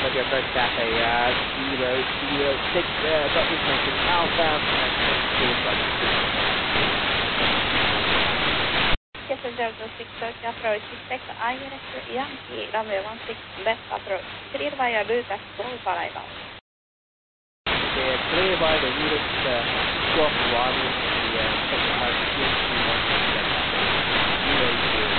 of your first Cathay 006, got information Alpha, please go ahead. Cathay 006, Turkey approach 6, IRS Yankee, runway 16, best approach, clear via Lucas, Golf arrival. Okay, clear by the Lucas, Golf 1, the technical